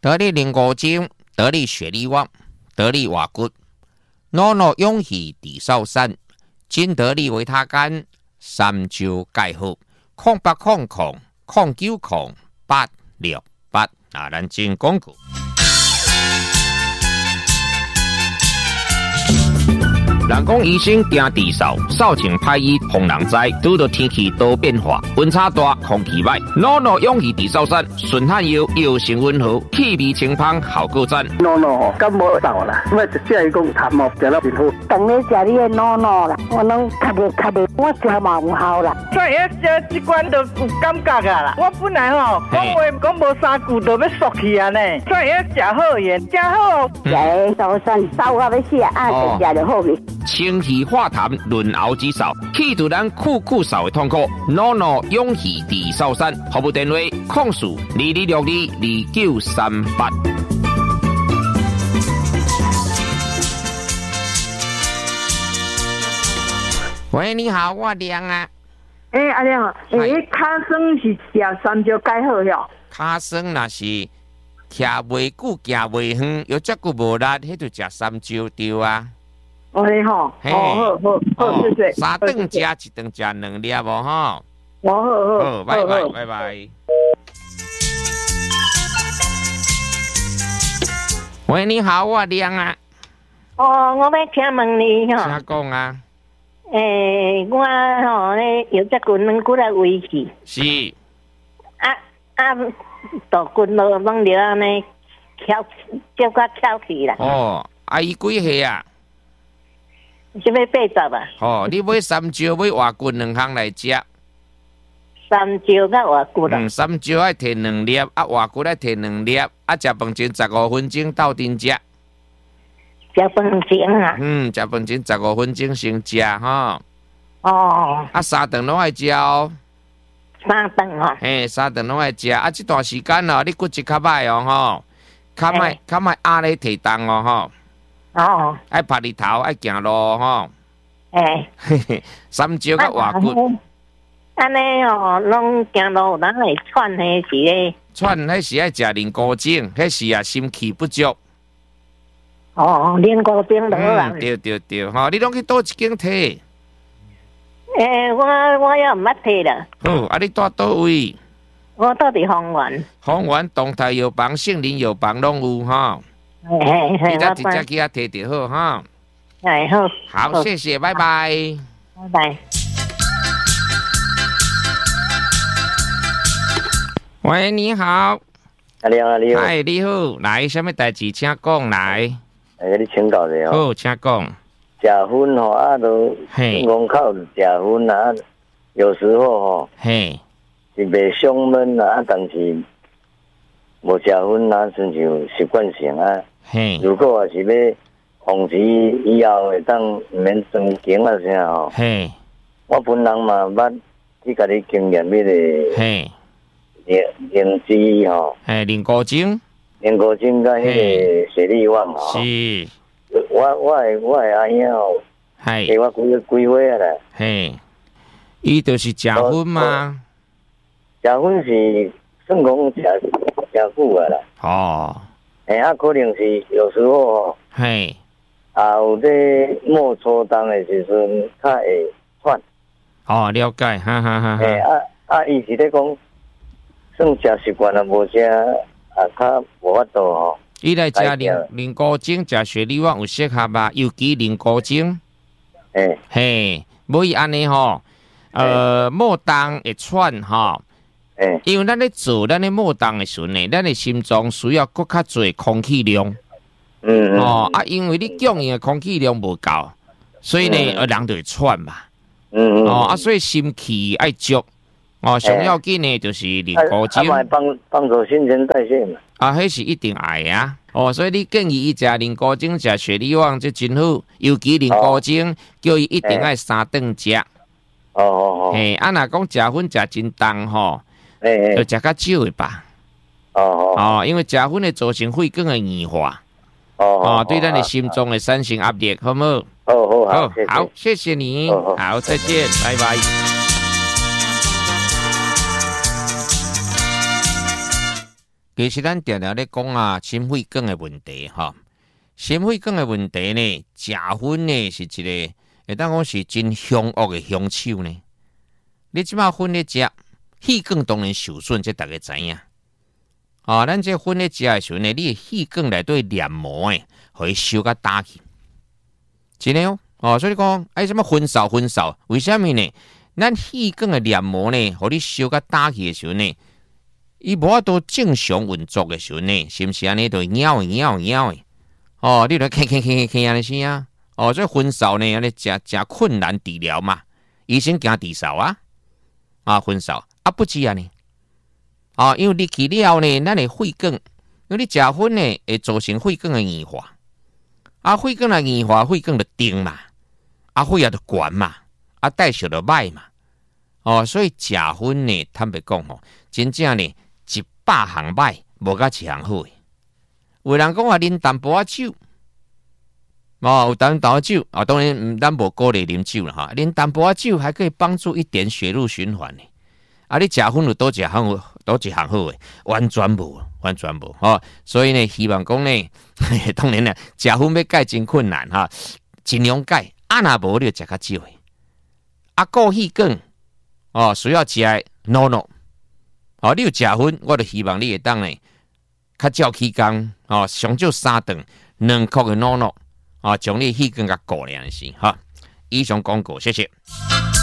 得力灵果精，得力血力旺，得力瓦骨，诺诺勇气地少山，金得力维他干，三焦钙好，0800090868啊，咱进广告。人讲医生惊地扫，扫清歹医防人灾。拄到天气多变化，温差大，空气歹，诺诺勇气地扫山，顺汗药药性温和，气味清芳，效果赞。 诺诺感冒扫啦，我就只系讲痰毛食了真好。 当你食你的诺诺啦，我拢咳的，我食嘛有效啦。 所以食这罐就有感觉啊啦。我本来讲话讲无3句就要缩去啊呢。所以食好盐，食好。 食扫山扫到要死啊，就食就好去。 清气化痰，润喉止扫，去除咱酷扫的痛苦。诺诺勇气地扫山，服务电话：0262222938。喂，你好，我亮啊。 阿亮，卡酸是食三焦钙好哟。 卡酸那是徛袂久，行袂远，又遮久无力，迄就食三焦对啊。 好，谢谢。 三顿食，一顿食2粒无吼。好，拜拜。喂，你好，我亮啊。 我要请问你吼。 请讲啊。 我咧有只骨软骨来维持。 是。 大骨落拢了安尼翘，叫较翘起啦。 伊几岁啊？ 是要80啊？ 你买三焦买瓦骨2项来食。 三焦甲瓦骨啦。 三焦爱摕2粒，瓦骨爱摕2粒，食饭前15分钟斗阵食。 食饭前啊？ 食饭前15分钟先食吼。3顿拢爱食哦。 3顿哦。 3顿拢爱食，这段时间你骨质较歹哦吼，较莫压咧提重哦吼。爱拍日头，爱行路吼。三焦甲瓦骨。 安尼拢行路，咱会喘迄时咧。 喘迄时爱食灵果精，迄时心气不足。 灵果精就好啦。 对，你拢去倒一间摕？ 我也毋捌摕啦。 你住倒位？ 我住伫丰原。 丰原东台药房、杏林药房拢有吼。你直接去摕就好哈。好，谢谢，拜拜。 拜拜。 喂，你好。 你好。 嗨，你好，来，什么代志请讲来。 你请教一下。 好，请讲。 食薰吼，都门口食薰啊，有时候是袂伤闷啊，但是无食薰啊，亲像习惯性啊。如果是要防止以后会当唔免装经啊啥吼。我本人嘛捌去甲你经验迄个灵芝吼。 灵果精甲迄个血力旺吼。 是。 我的阿兄吼，给我几岁啊啦？ 伊就是食薰吗？ 食薰是算讲食久啊啦。可能是有时候有咧莫初冬的时阵，较会喘。 了解， 伊是咧讲，算食习惯了，无啥较无法度吼。 伊来食灵果精，食血力旺有适合吧？尤其灵果精，无伊安尼吼，莫冬会喘吼，因为咱咧做咱咧莫冬的时阵呢，咱的心脏需要搁较侪空气量，因为你供应的空气量无够，所以呢，人就会喘嘛，所以心气爱足。上要紧呢，就是灵果精， 帮助新陈代谢嘛。 迄是一定爱啊！所以你建议伊食灵果精、食血力旺，这真好。尤其灵果精，叫伊一定爱3顿食。若讲食薰食真重吼，就食较少的吧。因为食薰会造成肺管的硬化。对咱的心脏会产生压力，好唔好？好，谢谢你。好，再见，拜拜。 其实咱常常咧讲啊，心血管的问题哈。心血管的问题呢，食薰呢是一个，会当讲是真凶恶的凶手呢。你即马薰咧食，血管当然受损，这大家知影。哦，咱这薰咧食的时候呢，你的血管内底黏膜诶，互伊收甲打去。真诶哦，哦，所以讲，什么薰扫，为什么呢？咱血管的黏膜呢，互你收甲打去的时候呢，伊无法度正常运作的时候呢，是毋是安尼都咬诶？哦，你著看安尼先啊！哦，这薰扫呢，安尼真困难治疗嘛，医生惊治扫啊，薰扫啊不止安尼，因为你去了呢，咱的血管，因为你食薰呢，会造成血管的硬化，血管的硬化，血管就硬嘛，血也就悬嘛，代谢就歹嘛，所以食薰呢，坦白讲吼，真正呢，100项歹，无甲1项好诶。有人讲话啉淡薄仔酒，有淡薄仔酒当然咱无鼓励啉酒啦哈，啉淡薄仔酒还可以帮助一点血路循环呢。你食薰有多一项好诶，完全无所以呢，希望讲呢，当然啦，食薰要改真困难哈，尽量改，若无你就食较少诶。顾血管需要食诶，no，你有食薰，我就希望你会当呢。较照起工上少3顿2克的诺将你血管甲顾了是哈。以上广告，谢谢。